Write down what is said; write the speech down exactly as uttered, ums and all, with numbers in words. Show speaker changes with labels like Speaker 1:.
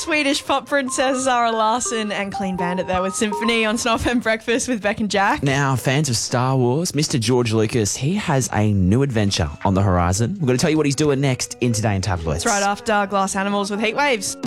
Speaker 1: Swedish pop princess Zara Larsson and Clean Bandit there with Symphony on Snuff and Breakfast with Beck and Jack.
Speaker 2: Now, fans of Star Wars, Mister George Lucas, he has a new adventure on the horizon. We're going to tell you what he's doing next in Today in Tabloids.
Speaker 1: It's right after Glass Animals with Heat Waves.